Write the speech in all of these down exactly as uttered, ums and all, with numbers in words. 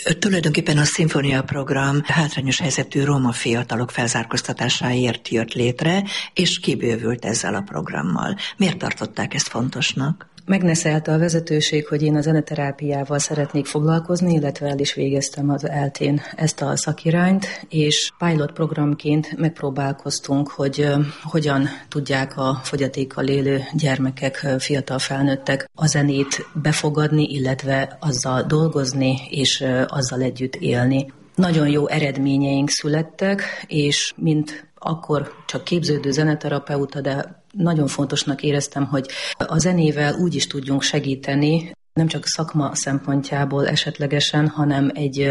Tulajdonképpen a szimfónia program hátrányos helyzetű roma fiatalok felzárkóztatásáért jött létre, és kibővült ezzel a programmal. Miért tartották ezt fontosnak? Megneszelte a vezetőség, hogy én a zeneterápiával szeretnék foglalkozni, illetve el is végeztem az eltén ezt a szakirányt, és pilot programként megpróbálkoztunk, hogy hogyan tudják a fogyatékkal élő gyermekek, fiatal felnőttek a zenét befogadni, illetve azzal dolgozni, és azzal együtt élni. Nagyon jó eredményeink születtek, és mint akkor csak képződő zeneterapeuta, de nagyon fontosnak éreztem, hogy a zenével úgy is tudjunk segíteni, nem csak szakma szempontjából esetlegesen, hanem egy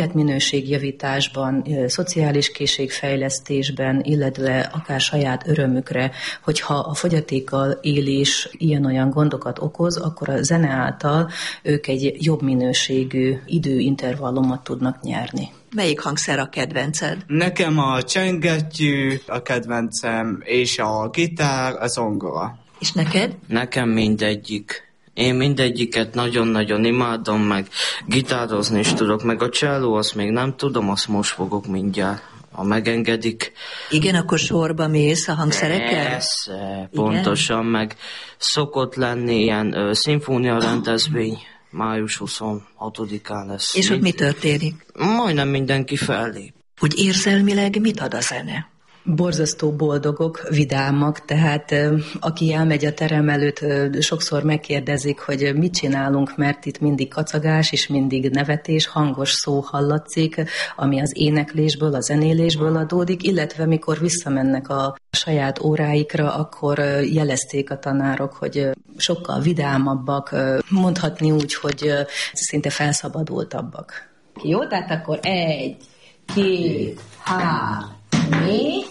életminőségjavításban, szociális készségfejlesztésben, illetve akár saját örömükre, hogyha a fogyatékkal élés ilyen-olyan gondokat okoz, akkor a zene által ők egy jobb minőségű időintervallumot tudnak nyerni. Melyik hangszer a kedvenced? Nekem a csengettyű a kedvencem, és a gitár, a zongora. És neked? Nekem mindegyik. Én mindegyiket nagyon-nagyon imádom, meg gitározni is tudok, meg a cselló, azt még nem tudom, azt most fogok mindjárt, ha megengedik. Igen, akkor sorba mész a hangszerekkel? Persze, pontosan, igen? Meg szokott lenni ilyen ö, szimfónia rendezvény, május huszonhatodikán lesz. És ott mi történik? Majdnem mindenki fellép. Úgy érzelmileg mit ad a zene? Borzasztó boldogok, vidámak, tehát aki elmegy a terem előtt, sokszor megkérdezik, hogy mit csinálunk, mert itt mindig kacagás és mindig nevetés, hangos szó hallatszik, ami az éneklésből, a zenélésből adódik, illetve mikor visszamennek a saját óráikra, akkor jelezték a tanárok, hogy sokkal vidámabbak, mondhatni úgy, hogy szinte felszabadultabbak. Jó, tehát akkor egy, két, három, négy,